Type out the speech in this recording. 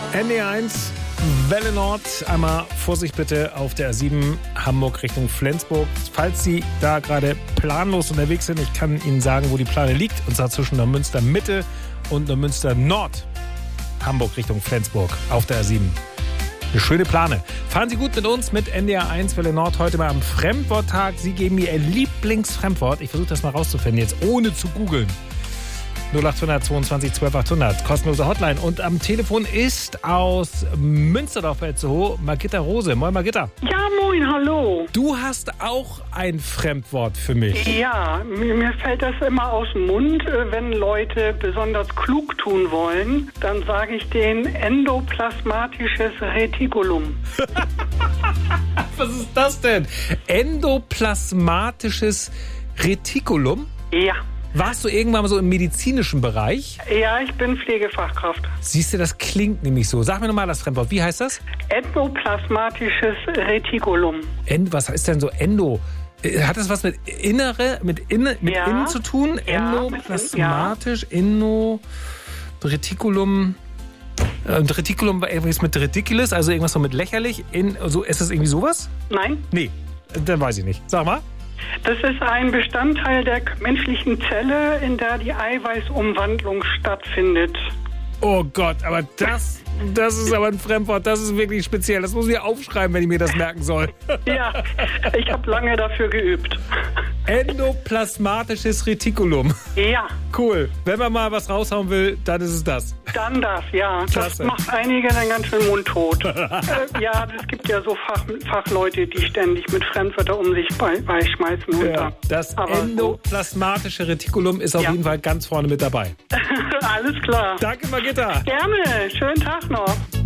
NDR1, Welle Nord. Einmal Vorsicht bitte auf der A7 Hamburg Richtung Flensburg. Falls Sie da gerade planlos unterwegs sind, ich kann Ihnen sagen, wo die Plane liegt. Und zwar zwischen Neumünster Mitte und Neumünster Nord. Hamburg Richtung Flensburg auf der A7. Eine schöne Plane. Fahren Sie gut mit uns, mit NDR1 Welle Nord. Heute mal am Fremdworttag. Sie geben mir Ihr Lieblingsfremdwort. Ich versuche das mal rauszufinden, jetzt ohne zu googeln. 0800 22 12 800, kostenlose Hotline. Und am Telefon ist aus Münsterdorf bei Itzehoe Margitta Rose. Moin Margitta. Ja, moin, hallo. Du hast auch ein Fremdwort für mich. Ja, mir fällt das immer aus dem Mund, wenn Leute besonders klug tun wollen, dann sage ich denen endoplasmatisches Retikulum. Was ist das denn? Endoplasmatisches Retikulum? Ja. Warst du irgendwann mal so im medizinischen Bereich? Ja, ich bin Pflegefachkraft. Siehst du, das klingt nämlich so. Sag mir nochmal das Fremdwort. Wie heißt das? Endoplasmatisches Retikulum. Was ist denn so Endo? Hat das was mit innen zu tun? Ja, Endoplasmatisch, Retikulum. Retikulum war irgendwas mit ridiculous, also irgendwas so mit lächerlich. Ist das irgendwie sowas? Nein. Nee, dann weiß ich nicht. Sag mal. Das ist ein Bestandteil der menschlichen Zelle, in der die Eiweißumwandlung stattfindet. Oh Gott, aber das ist aber ein Fremdwort, das ist wirklich speziell. Das muss ich aufschreiben, wenn ich mir das merken soll. Ja, ich habe lange dafür geübt. Endoplasmatisches Retikulum. Ja. Cool. Wenn man mal was raushauen will, dann ist es das. Dann das, ja. Klasse. Das macht einige den ganzen Mund tot. Ja, es gibt ja so Fachleute, die ständig mit Fremdwörtern um sich beischmeißen. Ja, das endoplasmatische Retikulum ist auf jeden Fall ganz vorne mit dabei. Alles klar. Danke, Margitta. Gerne. Schönen Tag noch.